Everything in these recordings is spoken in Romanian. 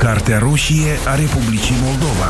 Cartea roșie a Republicii Moldova.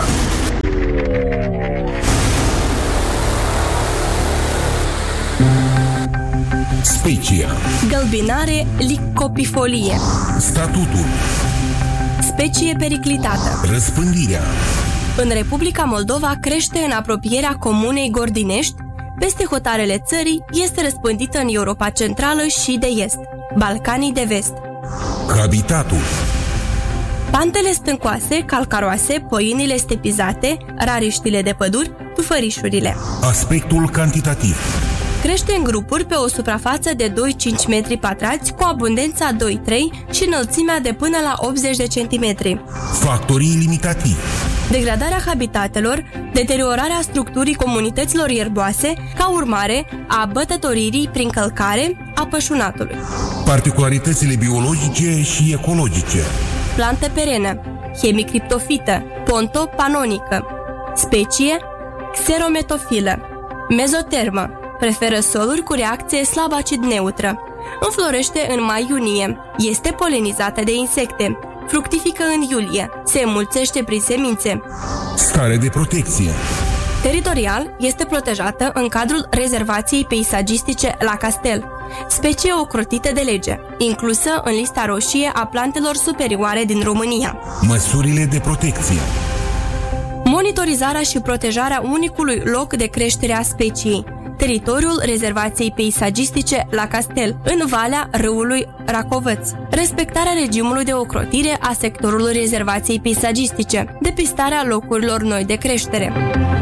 Specia. Gălbinare, licopifolie. Statutul. Specie periclitată. Răspândirea. În Republica Moldova crește în apropierea comunei Gordinești, peste hotarele țării este răspândită în Europa Centrală și de Est, Balcanii de Vest. Habitatul. Pantele stâncoase, calcaroase, păinile stepizate, rariștile de păduri, tufărișurile. Aspectul cantitativ. Crește în grupuri pe o suprafață de 2-5 metri pătrați cu abundența 2-3 și înălțimea de până la 80 de centimetri. Factorii limitativi. Degradarea habitatelor, deteriorarea structurii comunităților ierboase ca urmare a bătătoririi prin călcare a pășunatului. Particularitățile biologice și ecologice. Plantă perenă, hemicriptofită, pontopanonică. Specie, xerometofilă. Mezotermă, preferă soluri cu reacție slab acid neutră. Înflorește în mai-iunie, este polenizată de insecte. Fructifică în iulie, se înmulțește prin semințe. Stare de protecție. Teritorial este protejată în cadrul rezervației peisagistice La Castel, specie ocrotită de lege, inclusă în lista roșie a plantelor superioare din România. Măsurile de protecție. Monitorizarea și protejarea unicului loc de creștere a speciei, teritoriul rezervației peisagistice La Castel, în valea râului Racovăț. Respectarea regimului de ocrotire a sectorului rezervației peisagistice, depistarea locurilor noi de creștere.